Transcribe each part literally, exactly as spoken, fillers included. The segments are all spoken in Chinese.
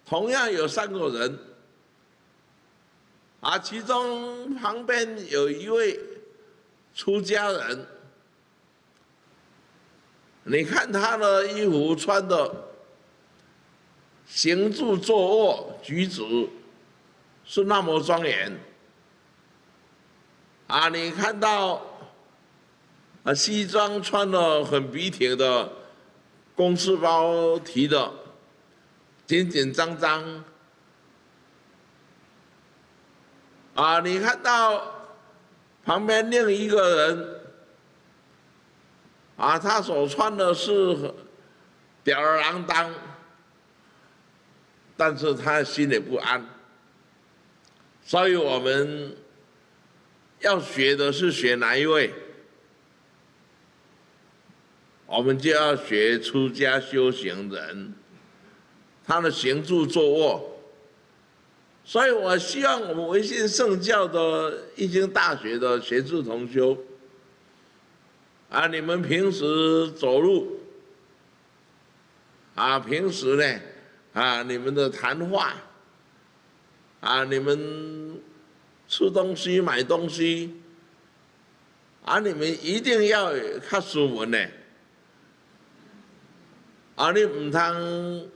同样有三个人，啊，其中旁边有一位出家人，你看他的衣服穿的，行住坐卧举止是那么庄严，啊，你看到啊西装穿的很笔挺的，公事包提的紧紧张张，啊，你看到旁边另一个人，啊，他所穿的是吊儿郎当，但是他心里不安，所以我们要学的是学哪一位？我们就要学出家修行人，他的行住坐卧。所以我希望我们维信圣教的一经大学的学士同修，啊，你们平时走路，啊，平时呢，啊，你们的谈话，啊，你们吃东西、买东西，啊，你们一定要较斯文呢。啊，你唔通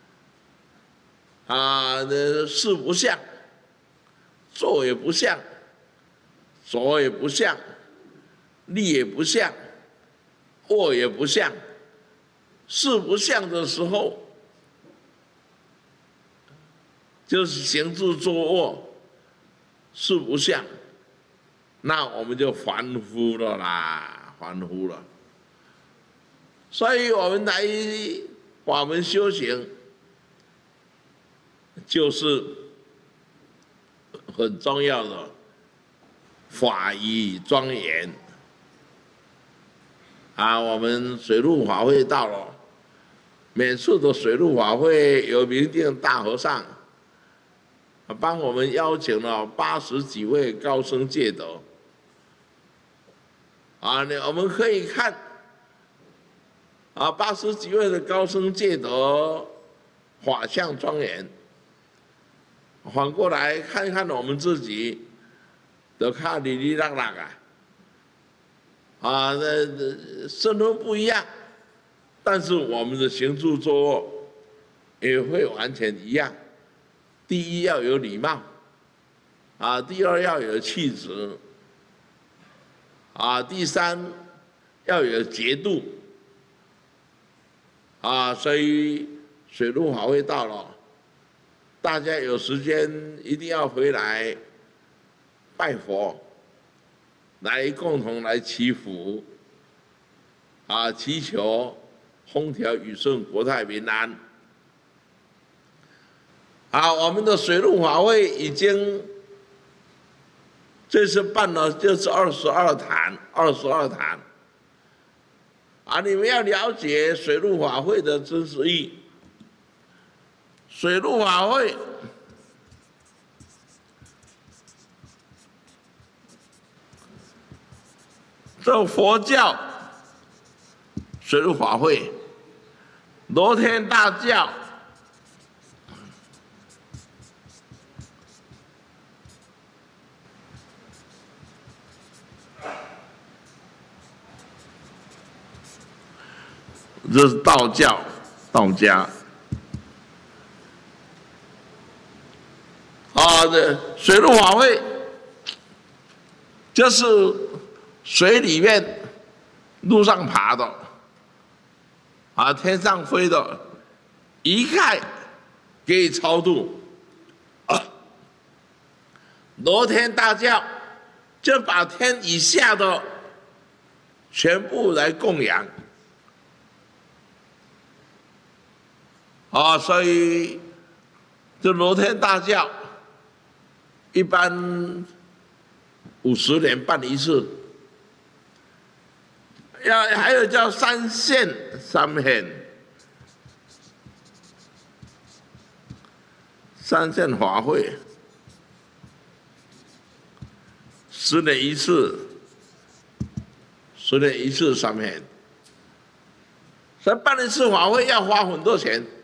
啊，事不像，坐也不像，走也不像，立也不像，卧也不像，事不像的时候，就是行住坐卧，事不像，那我们就凡夫了啦，凡夫了。所以我们来法门修行，就是很重要的法仪庄严啊！我们水陆法会到了，每次的水陆法会有明定大和尚帮我们邀请了八十几位高僧戒德啊，我们可以看。啊，八十几位的高僧戒德，法相庄严。反过来看看我们自己，都看哩哩啦啦啊，啊，那身份不一样，但是我们的行住坐卧也会完全一样。第一要有礼貌，啊，第二要有气质，啊，第三要有节度。啊，所以水陆法会到了，大家有时间一定要回来拜佛，来共同来祈福，啊，祈求风调雨顺、国泰民安。啊，我们的水陆法会已经这次办了就是二十二坛，二十二坛。啊，你们要了解水陆法会的真实意。水陆法会这佛教水陆法会，罗天大教这是道教，道家。啊，这水陆法会就是水里面、路上爬的，啊，天上飞的，一概给予超度。啊，罗天大教就把天以下的全部来供养。啊，所以这罗天大教一般五十年办一次，要还有叫三献三献，三献法会，十年一次，十年一次三献，所以办一次法会要花很多钱。